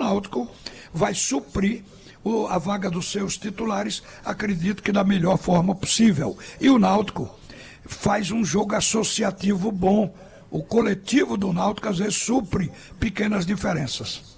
Náutico vai suprir a vaga dos seus titulares, acredito que da melhor forma possível. E o Náutico faz um jogo associativo bom. O coletivo do Náutico às vezes supre pequenas diferenças.